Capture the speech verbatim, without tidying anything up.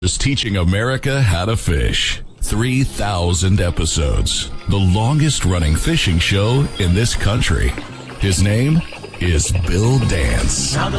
is teaching America how to fish. three thousand episodes. The longest running fishing show in this country. His name is Bill Dance. Now the